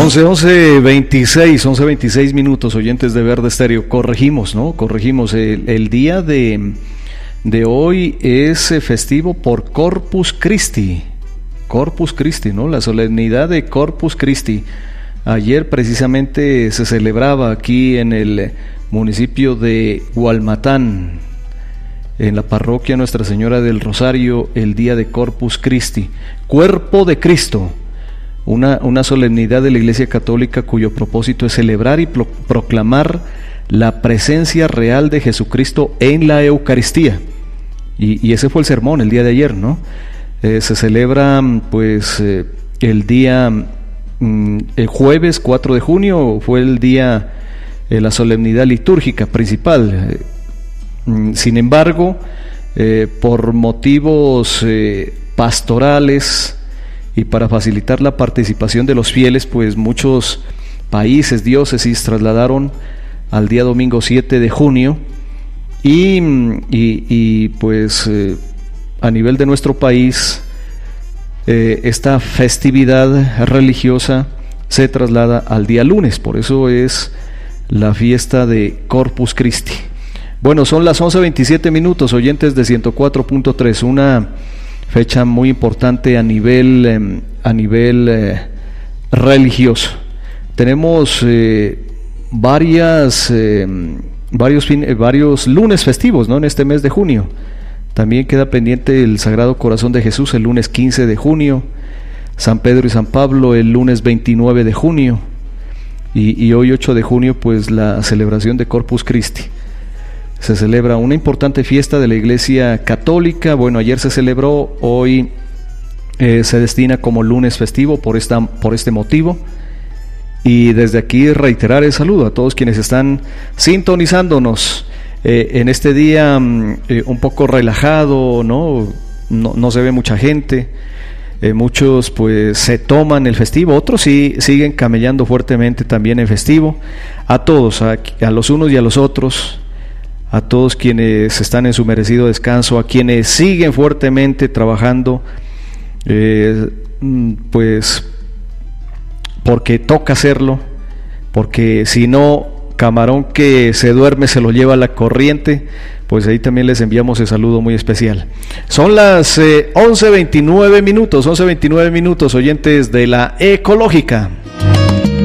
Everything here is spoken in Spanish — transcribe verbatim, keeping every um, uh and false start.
once, once, veintiséis, once, veintiséis minutos, oyentes de Verde Estéreo. Corregimos, ¿no? Corregimos. El, el día de, de hoy es festivo por Corpus Christi. Corpus Christi, ¿no? La solemnidad de Corpus Christi. Ayer precisamente se celebraba aquí en el municipio de Gualmatán, en la parroquia Nuestra Señora del Rosario, el día de Corpus Christi. Cuerpo de Cristo. Una, una solemnidad de la Iglesia Católica cuyo propósito es celebrar y pro, proclamar la presencia real de Jesucristo en la Eucaristía. Y, y ese fue el sermón el día de ayer, ¿no? Eh, se celebra pues eh, el día, mm, el jueves cuatro de junio, fue el día, eh, la solemnidad litúrgica principal. Eh, mm, sin embargo, eh, por motivos eh, pastorales, y para facilitar la participación de los fieles, pues muchos países, diócesis trasladaron al día domingo siete de junio y, y, y pues eh, a nivel de nuestro país eh, esta festividad religiosa se traslada al día lunes, por eso es la fiesta de Corpus Christi. Bueno, son las once veintisiete minutos, oyentes de ciento cuatro punto tres, una fecha muy importante a nivel, eh, a nivel eh, religioso. Tenemos eh, varias, eh, varios, fin, eh, varios lunes festivos, ¿no? En este mes de junio. También queda pendiente el Sagrado Corazón de Jesús el lunes quince de junio, San Pedro y San Pablo el lunes veintinueve de junio y, y hoy ocho de junio pues la celebración de Corpus Christi. Se celebra una importante fiesta de la Iglesia Católica. Bueno, ayer se celebró, hoy eh, se destina como lunes festivo por, esta, por este motivo. Y desde aquí reiterar el saludo a todos quienes están sintonizándonos eh, en este día eh, un poco relajado, ¿no? No, no se ve mucha gente. Eh, muchos pues se toman el festivo, otros sí siguen camellando fuertemente también en festivo. A todos, a, a los unos y a los otros, a todos quienes están en su merecido descanso, a quienes siguen fuertemente trabajando, eh, pues porque toca hacerlo, porque si no, camarón que se duerme se lo lleva la corriente, pues ahí también les enviamos el saludo muy especial. Son las eh, once veintinueve minutos, once veintinueve minutos, oyentes de la Ecológica.